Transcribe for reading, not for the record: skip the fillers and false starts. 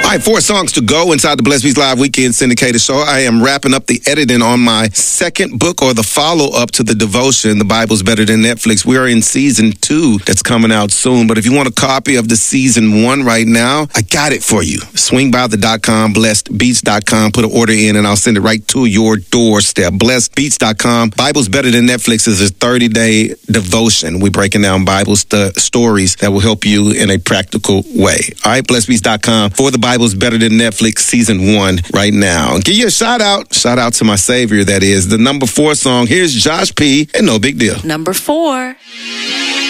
All right, 4 songs to go inside the Blessed Beats Live Weekend Syndicated Show. I am wrapping up the editing on my second book, or the follow-up to the devotion, The Bible's Better Than Netflix. We are in season 2 that's coming out soon. But if you want a copy of the season 1 right now, I got it for you. Swingby.com, blessedbeats.com. Put an order in and I'll send it right to your doorstep. Blessedbeats.com. Bible's Better Than Netflix is a 30-day devotion. We're breaking down Bible stories that will help you in a practical way. All right, blessedbeats.com for The Bible's Better Than Netflix season 1 right now. Give you a shout out. Shout out to my savior, that is the number 4 song. Here's Josh P. and No Big Deal. Number 4.